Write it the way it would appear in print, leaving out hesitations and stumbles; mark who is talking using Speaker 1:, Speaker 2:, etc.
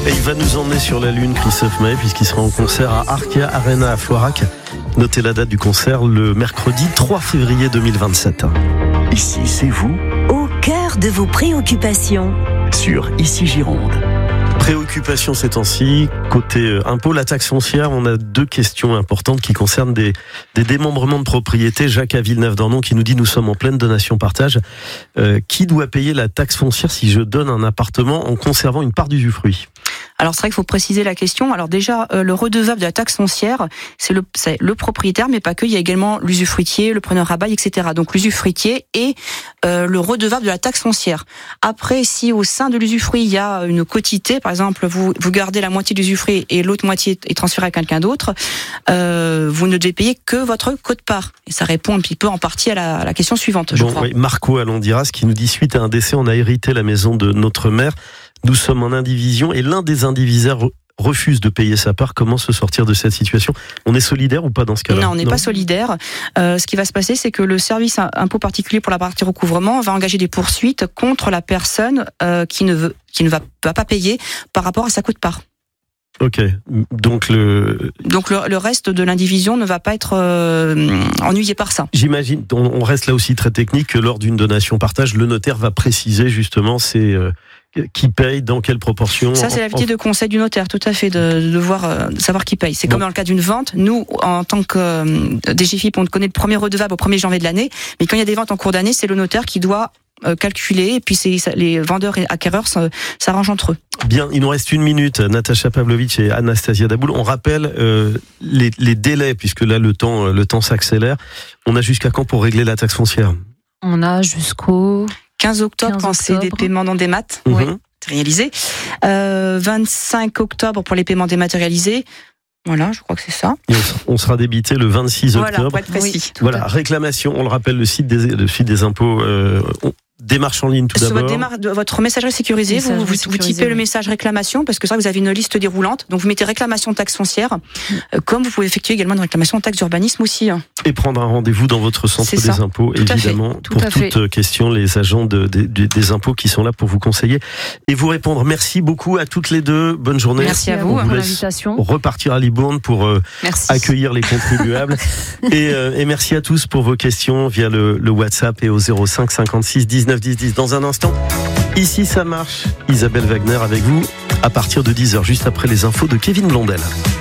Speaker 1: Et il va nous emmener sur la Lune, Christophe Maé, puisqu'il sera en concert à Arkea Arena à Floirac. Notez la date du concert, le mercredi 3 février 2027.
Speaker 2: Ici, c'est vous,
Speaker 3: au cœur de vos préoccupations.
Speaker 2: Sur Ici Gironde.
Speaker 1: Préoccupation ces temps-ci, côté impôt, la taxe foncière, on a deux questions importantes qui concernent des démembrements de propriété. Jacques à Villeneuve-d'Ornon qui nous dit: nous sommes en pleine donation-partage. Qui doit payer la taxe foncière si je donne un appartement en conservant une part d'usufruit ?
Speaker 4: Alors c'est vrai qu'il faut préciser la question. Alors déjà, le redevable de la taxe foncière, c'est le propriétaire, mais pas que. Il y a également l'usufruitier, le preneur à bail, etc. Donc l'usufruitier est le redevable de la taxe foncière. Après, si au sein de l'usufruit il y a une quotité, par exemple, vous gardez la moitié de l'usufruit et l'autre moitié est transférée à quelqu'un d'autre, vous ne devez payer que votre quote-part. Et ça répond un petit peu en partie à la question suivante, je crois. Oui,
Speaker 1: Marco Alondiras qui nous dit: suite à un décès, on a hérité la maison de notre mère. Nous sommes en indivision et l'un des indivisaires refuse de payer sa part. Comment se sortir de cette situation ? On est solidaire ou pas dans ce cas-là ?
Speaker 4: Non, on n'est pas solidaire. Ce qui va se passer, c'est que le service impôt particulier pour la partie recouvrement va engager des poursuites contre la personne qui ne va pas payer par rapport à sa quote-part.
Speaker 1: Ok, donc le
Speaker 4: reste de l'indivision ne va pas être ennuyé par ça.
Speaker 1: J'imagine, on reste là aussi très technique, que lors d'une donation-partage, le notaire va préciser justement qui paye, dans quelle proportion.
Speaker 4: Ça, c'est l'activité de conseil du notaire, tout à fait, de savoir qui paye. C'est comme dans le cas d'une vente. Nous, en tant que DGFiP, on connaît le premier redevable au 1er janvier de l'année, mais quand il y a des ventes en cours d'année, c'est le notaire qui doit calculer, et puis les vendeurs et acquéreurs s'arrangent entre eux.
Speaker 1: Bien, il nous reste 1 minute, Natacha Pavlovic et Anastasia Daboul. On rappelle les délais, puisque là le temps s'accélère. On a jusqu'à quand pour régler la taxe foncière ?
Speaker 5: On a jusqu'au
Speaker 4: 15 octobre quand c'est des paiements non démat, réalisés. 25 octobre pour les paiements dématérialisés. Voilà, je crois que c'est ça.
Speaker 1: Et on sera débité le 26 octobre.
Speaker 4: Voilà, pour être précis.
Speaker 1: Voilà, réclamation, on le rappelle, le site des impôts. Démarche en ligne tout d'abord.
Speaker 4: Votre messagerie sécurisée, vous typez le message réclamation, parce que ça, vous avez une liste déroulante. Donc vous mettez réclamation taxe foncière, comme vous pouvez effectuer également une réclamation taxe d'urbanisme aussi.
Speaker 1: Et prendre un rendez-vous dans votre centre des impôts, évidemment, pour toute question, les agents des impôts qui sont là pour vous conseiller et vous répondre. Merci beaucoup à toutes les deux. Bonne journée.
Speaker 4: Merci à vous
Speaker 5: pour l'invitation.
Speaker 1: Repartir à Libourne pour accueillir les contribuables. et merci à tous pour vos questions via le WhatsApp et au 05 56 19 10 10. Dans un instant, ici ça marche. Isabelle Wagner avec vous à partir de 10h, juste après les infos de Kevin Blondel.